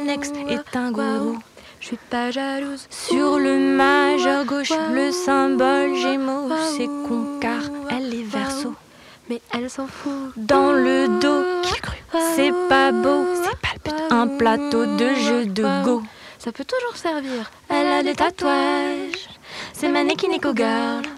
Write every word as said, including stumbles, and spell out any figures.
son ex est un gourou. Je suis pas jalouse. Sur le majeur gauche, le symbole Gémeaux, c'est con car elle est Verseau. Mais elle s'en fout. Dans le dos, qu'il crut, c'est pas beau, c'est pas le but. Un plateau de jeu de go. Ça peut toujours servir. Elle a des tatouages, c'est Mannequin Eco Girl.